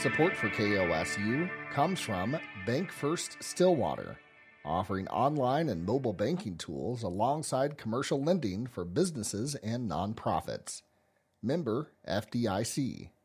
Support for KOSU comes from Bank First Stillwater, offering online and mobile banking tools alongside commercial lending for businesses and nonprofits. Member FDIC.